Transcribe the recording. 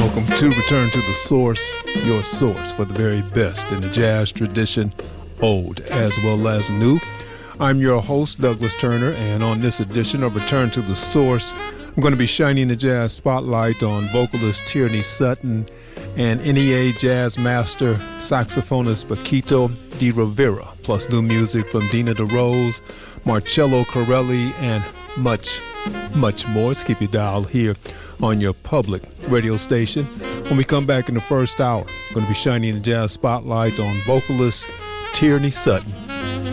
Welcome to Return to the Source, your source for the very best in the jazz tradition, old as well as new. I'm your host, Douglas Turner, and on this edition of Return to the Source, I'm going to be shining the jazz spotlight on vocalist Tierney Sutton and NEA jazz master saxophonist Paquito D'Rivera, plus new music from Dina DeRose, Marcello Corelli, and much more. So keep your dial here on your public radio station. When we come back in the first hour, I'm going to be shining the jazz spotlight on vocalist Tierney Sutton.